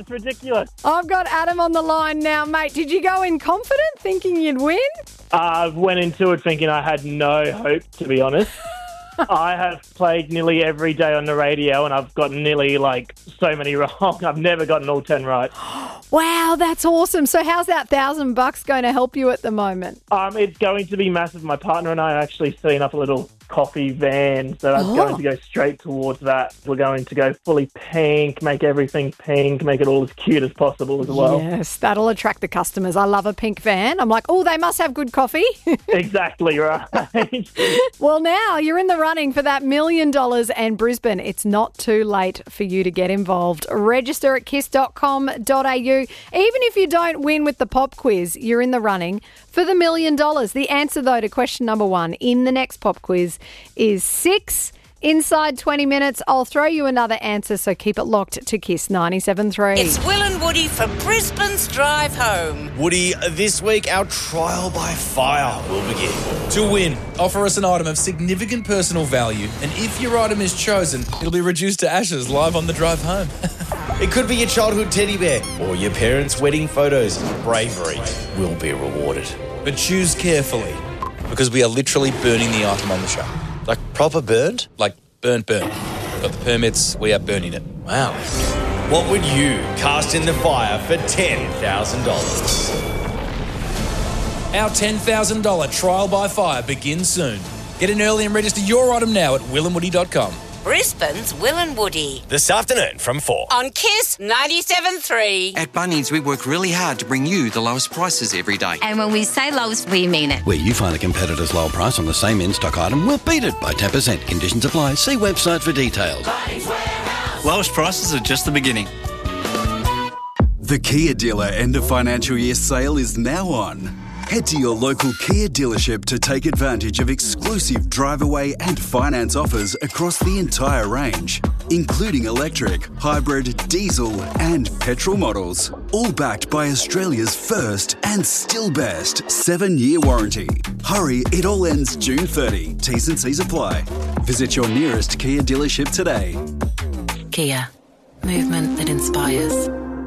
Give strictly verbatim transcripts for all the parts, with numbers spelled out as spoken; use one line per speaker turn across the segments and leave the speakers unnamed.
That's ridiculous.
I've got Adam on the line now, mate. Did you go in confident, thinking you'd win?
I uh, went into it thinking I had no hope, to be honest. I have played nearly every day on the radio and I've got nearly, like, so many wrong. I've never gotten all ten right.
Wow, that's awesome. So how's that thousand bucks going to help you at the moment?
Um, it's going to be massive. My partner and I are actually setting up a little coffee van, so that's
Oh.
going to go straight towards that. We're going to go fully pink, make everything pink, make it all as cute as possible as well.
Yes, that'll attract the customers. I love a pink van. I'm like, oh, they must have good coffee.
Exactly right.
Well, now you're in the running for that million dollars and Brisbane. It's not too late for you to get involved. Register at kiss dot com dot a u. Even if you don't win with the pop quiz, you're in the running for the million dollars. The answer, though, to question number one in the next pop quiz is six. Inside twenty minutes, I'll throw you another answer, so keep it locked to Kiss ninety-seven point three.
It's Will and Woody for Brisbane's Drive Home.
Woody, this week our trial by fire will begin. To win, offer us an item of significant personal value, and if your item is chosen, it'll be reduced to ashes live on the drive home. It could be your childhood teddy bear or your parents' wedding photos. Bravery will be rewarded. But choose carefully, because we are literally burning the item on the show.
Like proper burned?
Like burnt, burnt. Got the permits, we are burning it.
Wow.
What would you cast in the fire for ten thousand dollars? Our ten thousand dollars trial by fire begins soon. Get in early and register your item now at will and woody dot com.
Brisbane's Will and Woody.
This afternoon from four.
On Kiss ninety-seven point three.
At Bunnings, we work really hard to bring you the lowest prices every day.
And when we say lowest, we mean it.
Where you find a competitor's low price on the same in-stock item, we'll beat it by ten percent. Conditions apply. See website for details.
Lowest prices are just the beginning.
The Kia dealer end of financial year sale is now on. Head to your local Kia dealership to take advantage of exclusive drive-away and finance offers across the entire range, including electric, hybrid, diesel and petrol models, all backed by Australia's first and still best seven-year warranty. Hurry, it all ends June thirtieth. T's and C's apply. Visit your nearest Kia dealership today.
Kia. Movement that inspires.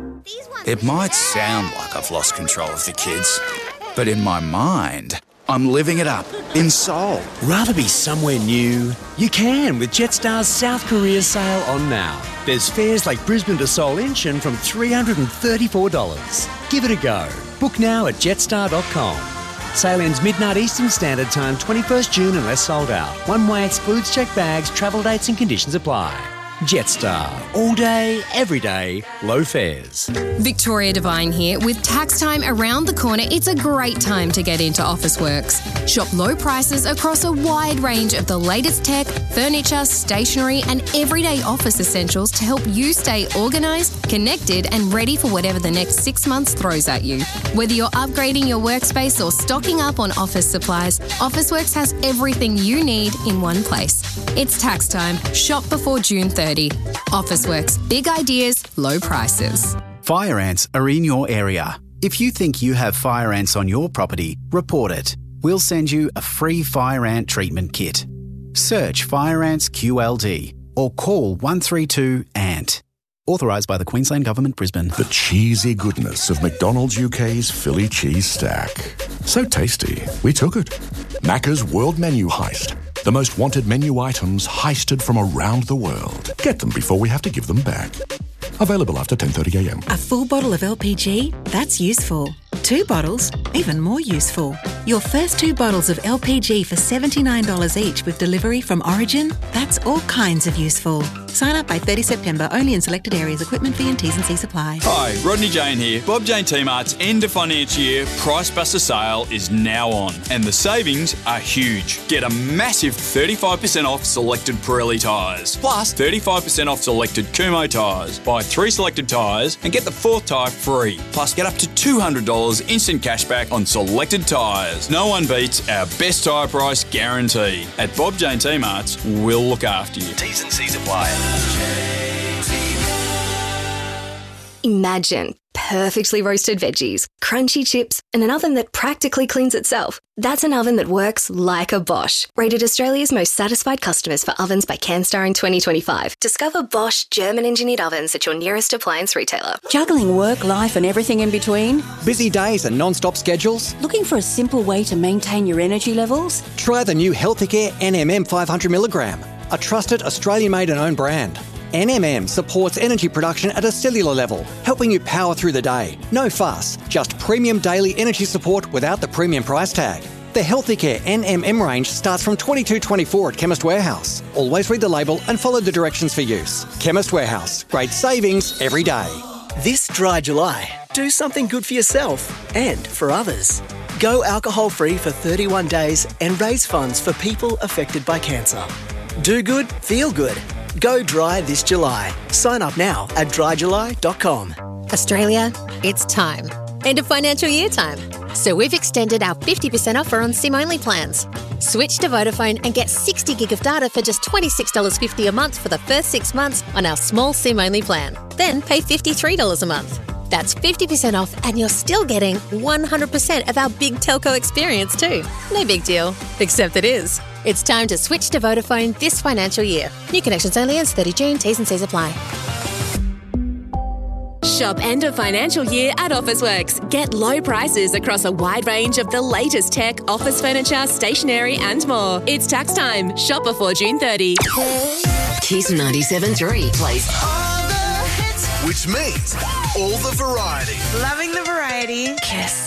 It might sound like I've lost control of the kids, but in my mind, I'm living it up in Seoul.
Rather be somewhere new? You can with Jetstar's South Korea sale on now. There's fares like Brisbane to Seoul Incheon from three hundred thirty-four dollars. Give it a go. Book now at jetstar dot com. Sale ends midnight Eastern Standard Time, twenty-first June unless sold out. One way excludes checked bags, travel dates and conditions apply. Jetstar. All day, every day, low fares.
Victoria Devine here. With tax time around the corner, it's a great time to get into Officeworks. Shop low prices across a wide range of the latest tech, furniture, stationery and everyday office essentials to help you stay organised, connected and ready for whatever the next six months throws at you. Whether you're upgrading your workspace or stocking up on office supplies, Officeworks has everything you need in one place. It's tax time. Shop before June thirtieth. Officeworks. Big ideas, low prices.
Fire ants are in your area. If you think you have fire ants on your property, report it. We'll send you a free fire ant treatment kit. Search Fire Ants Q L D or call one three two A N T. Authorised by the Queensland Government, Brisbane.
The cheesy goodness of McDonald's U K's Philly cheese stack. So tasty, we took it. Macca's World Menu Heist. The most wanted menu items heisted from around the world. Get them before we have to give them back. Available after ten thirty a m.
A full bottle of L P G? That's useful. Two bottles? Even more useful. Your first two bottles of L P G for seventy-nine dollars each with delivery from Origin? That's all kinds of useful. Sign up by thirtieth September, only in selected areas. Equipment fee and T's and C's apply.
Hi, Rodney Jane here. Bob Jane T-Mart's end of financial year Price Buster sale is now on, and the savings are huge. Get a massive thirty-five percent off selected Pirelli tyres, plus thirty-five percent off selected Kumho tyres. Buy three selected tyres and get the fourth tyre free. Plus, get up to two hundred dollars instant cashback on selected tyres. No one beats our best tyre price guarantee. At Bob Jane T-Mart's, we'll look after you.
T's and C's apply.
Imagine perfectly roasted veggies, crunchy chips, and an oven that practically cleans itself. That's an oven that works like a Bosch. Rated Australia's most satisfied customers for ovens by CanStar in twenty twenty-five. Discover Bosch German-engineered ovens at your nearest appliance retailer.
Juggling work, life and everything in between?
Busy days and non-stop schedules?
Looking for a simple way to maintain your energy levels?
Try the new Healthicare N M M five hundred milligram, a trusted Australian-made and owned brand. N M M supports energy production at a cellular level, helping you power through the day. No fuss, just premium daily energy support without the premium price tag. The Healthicare N M M range starts from twenty-two twenty-four at Chemist Warehouse. Always read the label and follow the directions for use. Chemist Warehouse, great savings every day.
This dry July, do something good for yourself and for others. Go alcohol-free for thirty-one days and raise funds for people affected by cancer. Do good, feel good. Go dry this July. Sign up now at dry july dot com.
Australia, it's time. End of financial year time. So we've extended our fifty percent offer on SIM-only plans. Switch to Vodafone and get sixty gig of data for just twenty-six dollars fifty a month for the first six months on our small SIM-only plan. Then pay fifty-three dollars a month. That's fifty percent off and you're still getting one hundred percent of our big telco experience too. No big deal, except it is. It's time to switch to Vodafone this financial year. New connections only ends thirty June. T's and C's apply.
Shop end of financial year at Officeworks. Get low prices across a wide range of the latest tech, office furniture, stationery and more. It's tax time. Shop before June thirtieth.
Kiss ninety-seven three plays
which means all the variety.
Loving the variety.
Kiss.